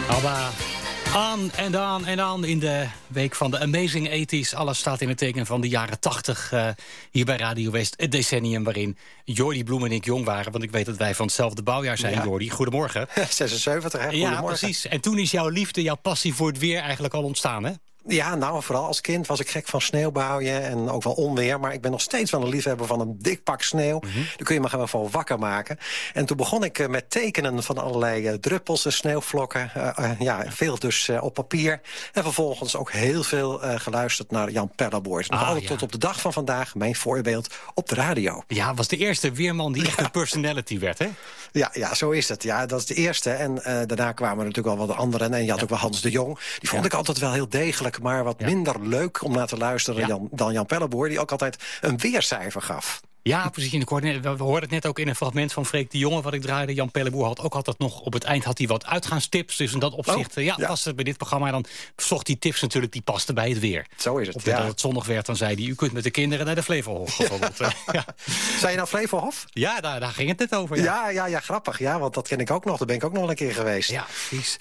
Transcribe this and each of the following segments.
ABBA. Aan en aan en aan in de week van de Amazing 80's. Alles staat in het teken van de jaren 80 hier bij Radio West. Het decennium waarin Jordi Bloem en ik jong waren. Want ik weet dat wij van hetzelfde bouwjaar zijn, ja. Jordi. Goedemorgen. 76, hè? Goedemorgen. Ja, precies. En toen is jouw liefde, jouw passie voor het weer eigenlijk al ontstaan, hè? Ja, nou, vooral als kind was ik gek van sneeuwbuien en ook wel onweer. Maar ik ben nog steeds wel een liefhebber van een dik pak sneeuw. Dan kun je me gewoon van wakker maken. En toen begon ik met tekenen van allerlei druppels en sneeuwvlokken. Veel dus op papier. En vervolgens ook heel veel geluisterd naar Jan Pelleboord. Nog altijd tot op de dag van vandaag mijn voorbeeld op de radio. Ja, was de eerste weerman die echt een personality werd, hè? Ja, zo is het. Ja, dat is de eerste. En daarna kwamen er natuurlijk al wat anderen. En je had ook wel Hans de Jong. Die vond ik altijd wel heel degelijk, maar wat minder leuk om naar te luisteren dan Jan Pelleboord, die ook altijd een weercijfer gaf. Ja, precies. We hoorden het net ook in een fragment van Freek de Jonge wat ik draaide. Jan Pelleboord had ook altijd nog op het eind had hij wat uitgaanstips. Dus in dat opzicht paste het bij dit programma. En dan zocht hij tips natuurlijk die pasten bij het weer. Zo is het. Of dat het zonnig werd, dan zei hij: u kunt met de kinderen naar de Flevohof bijvoorbeeld. Zei je nou Flevohof? Ja, daar ging het net over. Ja, grappig. Ja, want dat ken ik ook nog. Daar ben ik ook nog een keer geweest. Ja, precies.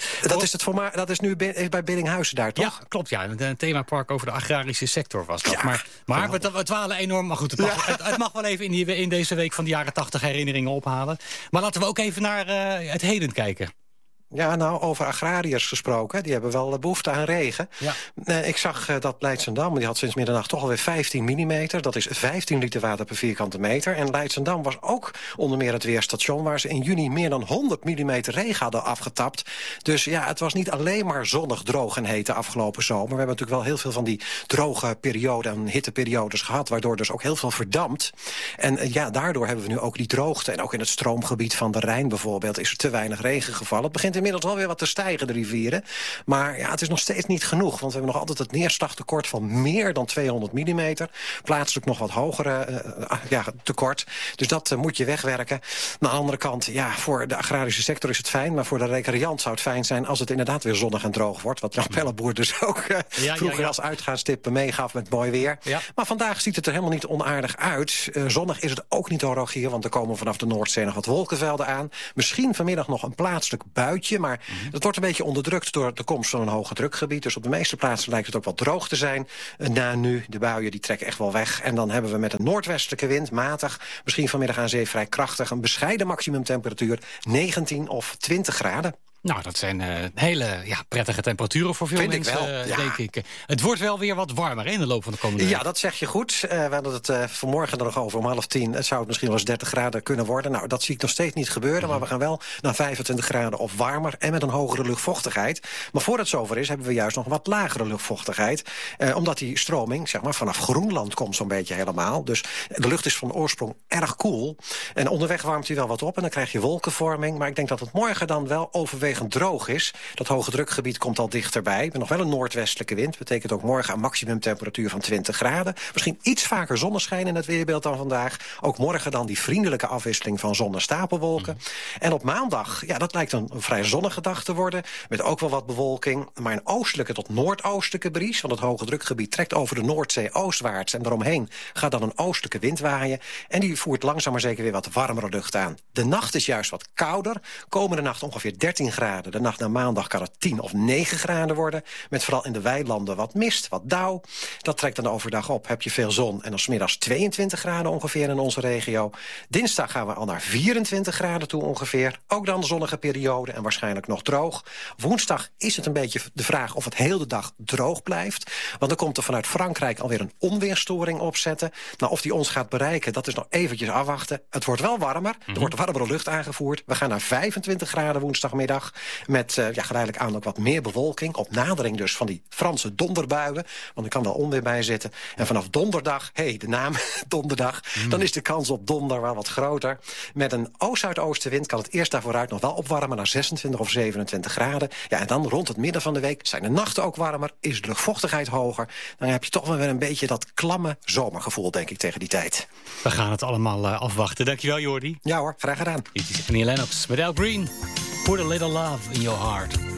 Dat is nu bij Biddinghuizen daar, toch? Ja, klopt. Ja, een themapark over de agrarische sector was dat. Ja, maar we dwalen enorm. Maar goed, het mag wel even in deze week van de jaren 80 herinneringen ophalen. Maar laten we ook even naar het heden kijken. Ja, nou, over agrariërs gesproken. Die hebben wel behoefte aan regen. Ja. Ik zag dat Leidschendam, die had sinds middernacht toch alweer 15 mm. Dat is 15 liter water per vierkante meter. En Leidschendam was ook onder meer het weerstation waar ze in juni meer dan 100 mm regen hadden afgetapt. Dus ja, het was niet alleen maar zonnig, droog en heet de afgelopen zomer. We hebben natuurlijk wel heel veel van die droge perioden en hitteperiodes gehad, waardoor dus ook heel veel verdampt. En daardoor hebben we nu ook die droogte. En ook in het stroomgebied van de Rijn bijvoorbeeld is er te weinig regen gevallen. Het begint inmiddels wel weer wat te stijgen, de rivieren. Maar ja, het is nog steeds niet genoeg. Want we hebben nog altijd het neerslagtekort van meer dan 200 mm. Plaatselijk nog wat hogere tekort. Dus dat moet je wegwerken. Aan de andere kant, voor de agrarische sector is het fijn. Maar voor de recreant zou het fijn zijn als het inderdaad weer zonnig en droog wordt. Wat Jan Pelleboord dus ook vroeger als uitgaanstip meegaf met mooi weer. Ja. Maar vandaag ziet het er helemaal niet onaardig uit. Zonnig is het ook niet, Rogier, want er komen vanaf de Noordzee nog wat wolkenvelden aan. Misschien vanmiddag nog een plaatselijk buitje, maar het wordt een beetje onderdrukt door de komst van een hoge drukgebied. Dus op de meeste plaatsen lijkt het ook wel droog te zijn. Na nu, de buien die trekken echt wel weg. En dan hebben we met een noordwestelijke wind, matig, misschien vanmiddag aan zee vrij krachtig, een bescheiden maximumtemperatuur 19 of 20 graden. Nou, dat zijn hele prettige temperaturen voor veel mensen, denk ik. Het wordt wel weer wat warmer in de loop van de komende week. Ja, dat zeg je goed. We hadden het vanmorgen er nog over om 9:30. Het zou misschien wel eens 30 graden kunnen worden. Nou, dat zie ik nog steeds niet gebeuren. Maar we gaan wel naar 25 graden of warmer en met een hogere luchtvochtigheid. Maar voor het zover is, hebben we juist nog wat lagere luchtvochtigheid. Omdat die stroming, zeg maar, vanaf Groenland komt zo'n beetje helemaal. Dus de lucht is van oorsprong erg koel. En onderweg warmt hij wel wat op en dan krijg je wolkenvorming. Maar ik denk dat het morgen dan wel overwegend droog is. Dat hoge drukgebied komt al dichterbij. Met nog wel een noordwestelijke wind. Betekent ook morgen een maximumtemperatuur van 20 graden. Misschien iets vaker zonneschijn in het weerbeeld dan vandaag. Ook morgen dan die vriendelijke afwisseling van zon en stapelwolken. En op maandag, dat lijkt een vrij zonnige dag te worden. Met ook wel wat bewolking. Maar een oostelijke tot noordoostelijke bries. Want het hoge drukgebied trekt over de Noordzee oostwaarts. En daaromheen gaat dan een oostelijke wind waaien. En die voert langzaam maar zeker weer wat warmere lucht aan. De nacht is juist wat kouder. Komende nacht ongeveer 13 graden. De nacht naar maandag kan het 10 of 9 graden worden. Met vooral in de weilanden wat mist, wat dauw. Dat trekt dan overdag op. Heb je veel zon en dan 's middags 22 graden ongeveer in onze regio. Dinsdag gaan we al naar 24 graden toe ongeveer. Ook dan de zonnige periode en waarschijnlijk nog droog. Woensdag is het een beetje de vraag of het heel de dag droog blijft. Want dan komt er vanuit Frankrijk alweer een onweerstoring opzetten. Nou, of die ons gaat bereiken, dat is nog eventjes afwachten. Het wordt wel warmer. Er wordt warmere lucht aangevoerd. We gaan naar 25 graden woensdagmiddag. Met geleidelijk aan ook wat meer bewolking. Op nadering dus van die Franse donderbuien. Want er kan wel onweer bij zitten. En vanaf donderdag, de naam donderdag. Dan is de kans op donder wel wat groter. Met een oost-zuidoostenwind kan het eerst daarvooruit nog wel opwarmen naar 26 of 27 graden. Ja, en dan rond het midden van de week zijn de nachten ook warmer. Is de luchtvochtigheid hoger. Dan heb je toch wel weer een beetje dat klamme zomergevoel, denk ik, tegen die tijd. We gaan het allemaal afwachten. Dankjewel, Jordi. Ja hoor, graag gedaan. Dit is Annie Lennox met Al Green. Put a little love in your heart.